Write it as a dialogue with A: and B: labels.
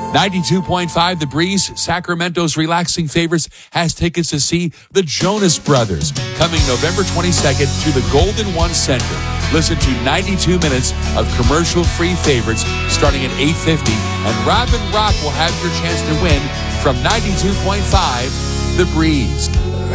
A: 92.5 The Breeze, Sacramento's relaxing favorites, has tickets to see the Jonas Brothers coming November 22nd to the Golden One Center. Listen to 92 minutes of commercial-free favorites starting at 8:50, and Robin Rock will have your chance to win from 92.5 The Breeze.